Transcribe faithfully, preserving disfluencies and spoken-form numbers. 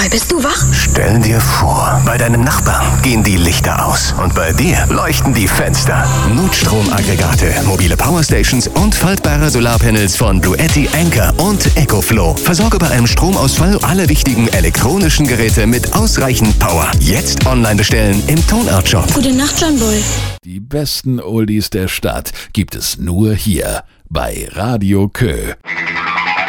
Mal, bist du wach? Stell dir vor, bei deinem Nachbarn gehen die Lichter aus und bei dir leuchten die Fenster. Notstromaggregate, mobile Powerstations und faltbare Solarpanels von Bluetti, Anker und EcoFlow. Versorge bei einem Stromausfall alle wichtigen elektronischen Geräte mit ausreichend Power. Jetzt online bestellen im Tonart-Shop. Gute Nacht, John Bull. Die besten Oldies der Stadt gibt es nur hier bei Radio Kö.